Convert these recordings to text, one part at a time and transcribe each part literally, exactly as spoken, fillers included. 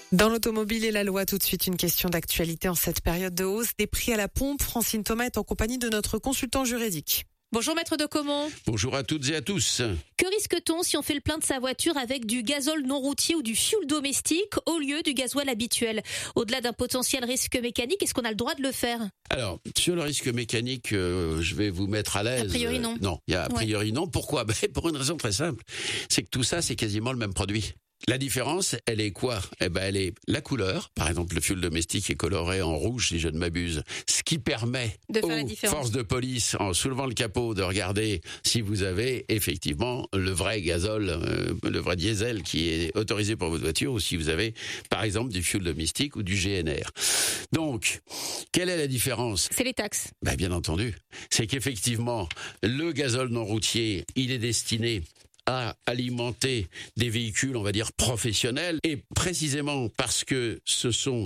Dans l'automobile et la loi, tout de suite une question d'actualité en cette période de hausse des prix à la pompe. Francine Thomas est en compagnie de notre consultant juridique. Bonjour maître de Caumont. Bonjour à toutes et à tous. Que risque-t-on si on fait le plein de sa voiture avec du gazole non routier ou du fioul domestique au lieu du gasoil habituel? Au-delà d'un potentiel risque mécanique, est-ce qu'on a le droit de le faire? Alors, sur le risque mécanique, euh, je vais vous mettre à l'aise. A priori non. Euh, non, il y a a priori ouais. non. Pourquoi? Ben, pour une raison très simple. C'est que tout ça, c'est quasiment le même produit. La différence, elle est quoi? Eh ben, elle est la couleur. Par exemple, le fioul domestique est coloré en rouge, si je ne m'abuse. Ce qui permet de faire aux la différence. forces de police, en soulevant le capot, de regarder si vous avez effectivement le vrai gazole, euh, le vrai diesel qui est autorisé pour votre voiture, ou si vous avez, par exemple, du fioul domestique ou du G N R. Donc, quelle est la différence? C'est les taxes. Ben, bien entendu. C'est qu'effectivement, le gazole non routier, il est destiné à alimenter des véhicules, on va dire, professionnels, et précisément parce que ce sont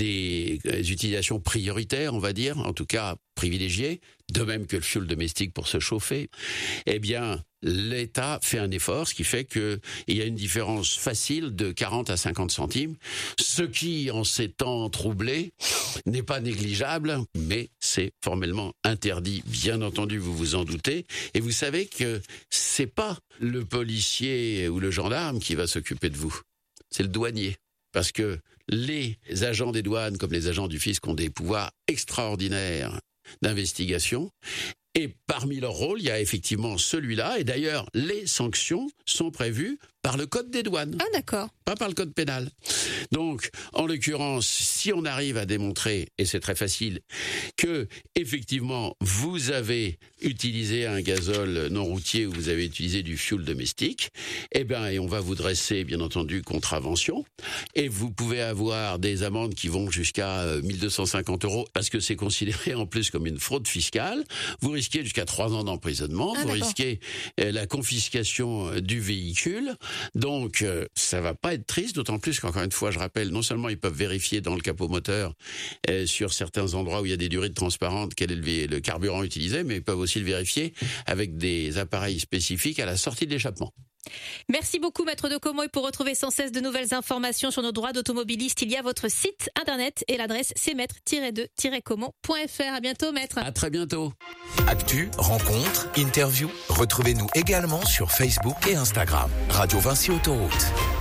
des utilisations prioritaires, on va dire, en tout cas privilégiées, de même que le fioul domestique pour se chauffer, eh bien, l'État fait un effort, ce qui fait qu'il y a une différence facile de quarante à cinquante centimes, ce qui, en ces temps troublés, n'est pas négligeable, mais c'est formellement interdit, bien entendu, vous vous en doutez, et vous savez que c'est pas le policier ou le gendarme qui va s'occuper de vous, c'est le douanier. Parce que les agents des douanes, comme les agents du fisc, ont des pouvoirs extraordinaires d'investigation. Et parmi leurs rôles, il y a effectivement celui-là. Et d'ailleurs, les sanctions sont prévues par le code des douanes. Ah d'accord. Pas par le code pénal. Donc, en l'occurrence, si on arrive à démontrer, et c'est très facile, que effectivement vous avez utilisé un gazole non routier ou vous avez utilisé du fioul domestique, eh ben, et on va vous dresser, bien entendu, contravention. Et vous pouvez avoir des amendes qui vont jusqu'à mille deux cent cinquante euros parce que c'est considéré en plus comme une fraude fiscale. Vous risquez jusqu'à trois ans d'emprisonnement. Ah, vous d'accord. risquez euh, la confiscation du véhicule. Donc, euh, ça va pas être triste, d'autant plus qu'encore une fois, je rappelle, non seulement ils peuvent vérifier dans le capot moteur, euh, sur certains endroits où il y a des durées transparentes, quel est le, le carburant utilisé, mais ils peuvent aussi le vérifier avec des appareils spécifiques à la sortie de l'échappement. Merci beaucoup maître de Caumont, et pour retrouver sans cesse de nouvelles informations sur nos droits d'automobiliste, il y a votre site internet et l'adresse c'est maître tiret deux tiret caumont point f r. À bientôt maître. À très bientôt. Actu, rencontres, interviews, retrouvez-nous également sur Facebook et Instagram. Radio Vinci Autoroute.